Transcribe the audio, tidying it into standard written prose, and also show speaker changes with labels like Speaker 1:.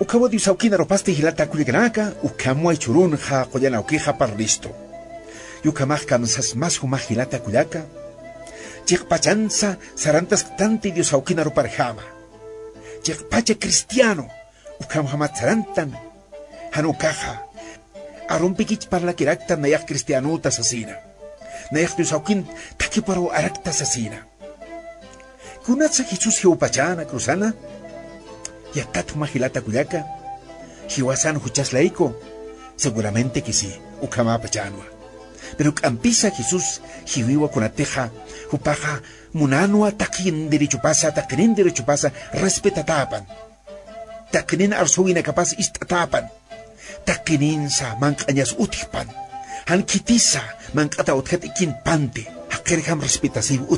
Speaker 1: ukabo di saukina ropaste hilata kuliganaka ukamwa ichurun ha qoyana ukija parlisto yukamaj kamsas mas humaj hilata kulaka chiqpachansa sarantas tanti di saukina roparjama chiqpacha cristiano ukamhamat sarantan hanukaja arumpikich parla kirakta nayak cristianuta sasina nayak di saukin takiparo arakta sasina kunatsa Jesús hiupachana cruzana yatat humajilata kuyaka hiwasan huchas laiko seguramente que sí ukama pachanwa pero campisa Jesús hiwiwa kunateja hupaja munanwa takin derecho pasa takinin derecho pasa respetatapan takinin arsuina capaz istatapan takinin sa mankanyas utihpan han kitisa mankata uthet ikin pante hakerham respetasiv